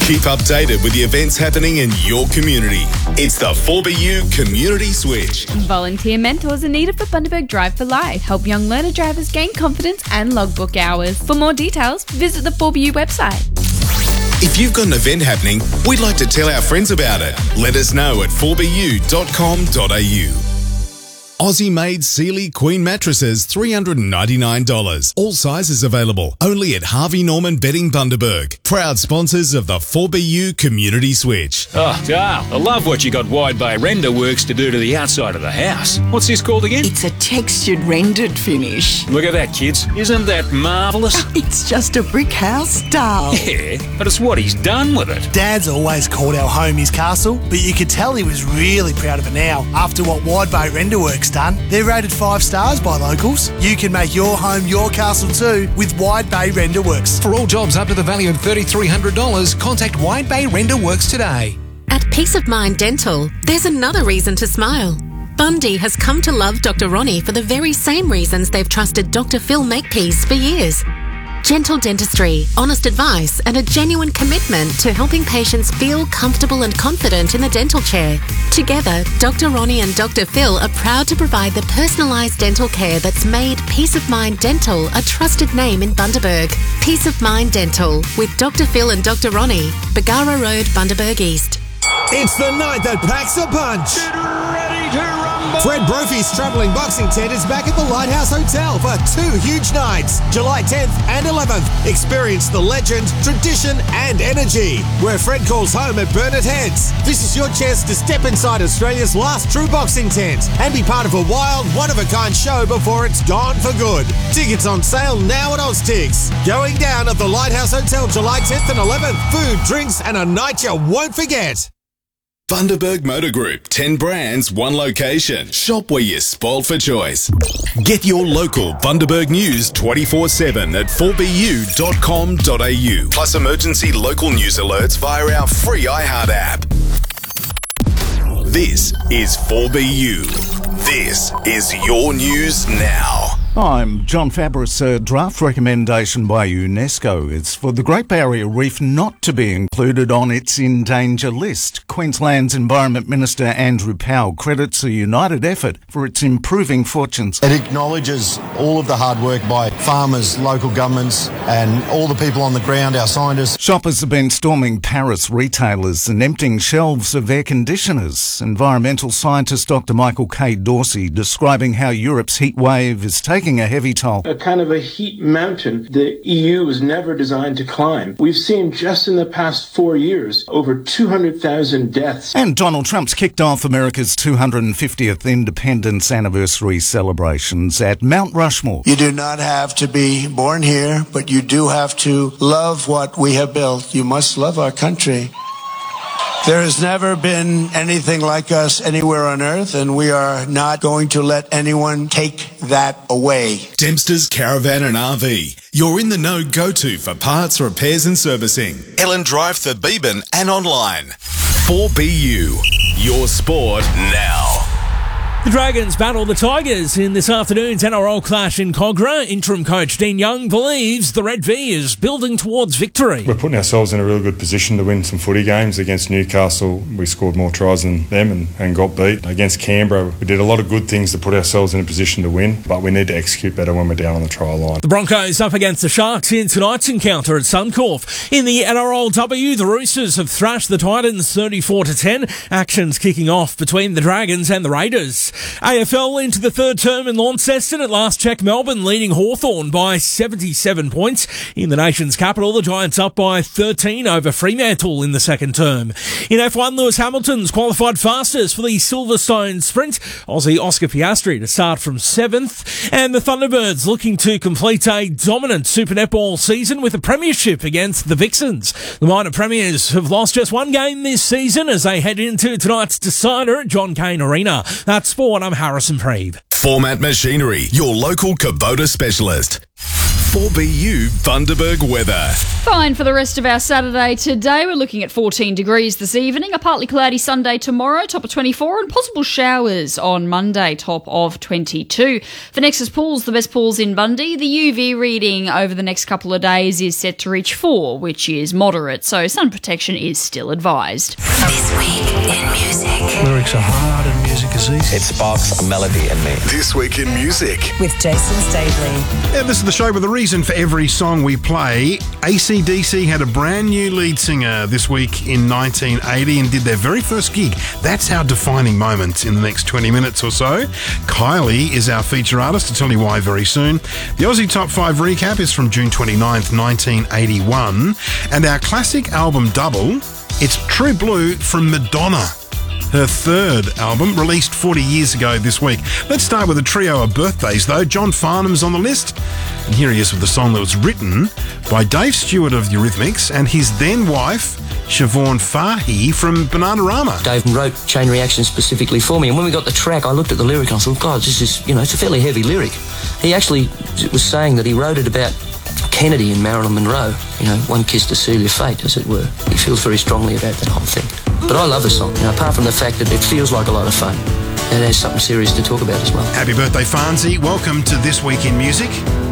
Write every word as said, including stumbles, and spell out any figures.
Keep updated with the events happening in your community. It's the four B U Community Switch. Volunteer mentors are needed for Bundaberg Drive for Life. Help young learner drivers gain confidence and logbook hours. For more details, visit the four B U website. If you've got an event happening, we'd like to tell our friends about it. Let us know at four b u dot com dot a u. Aussie-made Sealy Queen mattresses, three hundred ninety-nine dollars. All sizes available. Only at Harvey Norman Bedding Bundaberg. Proud sponsors of the four B U Community Switch. Oh, Dale, I love what you got Wide Bay Render Works to do to the outside of the house. What's this called again? It's a textured rendered finish. Look at that, kids. Isn't that marvellous? It's just a brick house, Dale. Yeah, but it's what he's done with it. Dad's always called our home his castle, but you could tell he was really proud of it now after what Wide Bay Render Works done. They're rated five stars by locals. You can make your home your castle too with Wide Bay Render Works. For all jobs up to the value of three thousand three hundred dollars, contact Wide Bay Render Works today. At Peace of Mind Dental, there's another reason to smile. Bundy has come to love Doctor Ronnie for the very same reasons they've trusted Doctor Phil Makepeace for years. Gentle dentistry, honest advice, and a genuine commitment to helping patients feel comfortable and confident in the dental chair. Together, Doctor Ronnie and Doctor Phil are proud to provide the personalised dental care that's made Peace of Mind Dental a trusted name in Bundaberg. Peace of Mind Dental with Doctor Phil and Doctor Ronnie, Bagara Road, Bundaberg East. It's the night that packs a punch. Get ready to rumble. Fred Brophy's travelling boxing tent is back at the Lighthouse Hotel for two huge nights, July tenth and eleventh. Experience the legend, tradition and energy, where Fred calls home at Burnett Heads. This is your chance to step inside Australia's last true boxing tent and be part of a wild, one-of-a-kind show before it's gone for good. Tickets on sale now at Oztix. Going down at the Lighthouse Hotel July tenth and eleventh. Food, drinks and a night you won't forget. Bundaberg Motor Group, ten brands, one location. Shop where you're spoiled for choice. Get your local Bundaberg news twenty-four seven at four b u dot com dot a u. Plus emergency local news alerts via our free iHeart app. This is four B U. This is your news now. I'm John Fabris. A draft recommendation by UNESCO is for the Great Barrier Reef not to be included on its in danger list. Queensland's Environment Minister Andrew Powell credits a united effort for its improving fortunes. It acknowledges all of the hard work by farmers, local governments and all the people on the ground, our scientists. Shoppers have been storming Paris retailers and emptying shelves of air conditioners. Environmental scientist Doctor Michael K. Dorsey describing how Europe's heat wave is taking a heavy toll. A kind of a heat mountain the E U was never designed to climb. We've seen just in the past four years over two hundred thousand deaths. And Donald Trump's kicked off America's two hundred fiftieth independence anniversary celebrations at Mount Rushmore. You do not have to be born here, but you do have to love what we have built. You must love our country. There has never been anything like us anywhere on earth, and we are not going to let anyone take that away. Dempster's Caravan and R V. You're in the know go-to for parts, repairs and servicing. Ellen Drive, Thurbeban and online. four B U. Your sport now. The Dragons battle the Tigers in this afternoon's N R L clash in Cogra. Interim coach Dean Young believes the Red V is building towards victory. We're putting ourselves in a really good position to win some footy games. Against Newcastle, we scored more tries than them and, and got beat. Against Canberra, we did a lot of good things to put ourselves in a position to win, but we need to execute better when we're down on the trial line. The Broncos up against the Sharks in tonight's encounter at Suncorp. In the N R L W, the Roosters have thrashed the Titans thirty-four to ten. Actions kicking off between the Dragons and the Raiders. A F L into the third term in Launceston. At last check, Melbourne leading Hawthorn by seventy-seven points. In the nation's capital, the Giants up by thirteen over Fremantle in the second term. In F one, Lewis Hamilton's qualified fastest for the Silverstone Sprint. Aussie Oscar Piastri to start from seventh. And the Thunderbirds looking to complete a dominant Super Netball season with a premiership against the Vixens. The minor premiers have lost just one game this season as they head into tonight's decider at John Cain Arena. That's sport. I'm Harrison Preeve. Format Machinery, your local Kubota specialist. four B U Bundaberg weather. Fine for the rest of our Saturday today. We're looking at fourteen degrees this evening, a partly cloudy Sunday tomorrow, top of twenty-four, and possible showers on Monday, top of twenty-two. For Nexus Pools, the best pools in Bundy, the U V reading over the next couple of days is set to reach four, which is moderate, so sun protection is still advised. This week in music. Lyrics are hard and music is easy. It sparks a melody in me. This week in music. With Jason Staveley. Yeah, this is the show with a reason for every song we play. A C D C had a brand new lead singer this week in nineteen eighty and did their very first gig. That's our defining moment in the next twenty minutes or so. Kylie is our feature artist. I'll tell you why very soon. The Aussie Top five recap is from June twenty-ninth, nineteen eighty-one. And our classic album double, it's True Blue from Madonna. Her third album, released forty years ago this week. Let's start with a trio of birthdays, though. John Farnham's on the list. And here he is with the song that was written by Dave Stewart of Eurythmics and his then-wife, Siobhan Fahey from Bananarama. Dave wrote Chain Reaction specifically for me, and when we got the track, I looked at the lyric and I thought, God, this is, you know, it's a fairly heavy lyric. He actually was saying that he wrote it about Kennedy and Marilyn Monroe, you know, one kiss to seal your fate, as it were. He feels very strongly about that whole thing. But I love the song, you know, apart from the fact that it feels like a lot of fun. And there's something serious to talk about as well. Happy birthday, Farnsey. Welcome to This Week in Music.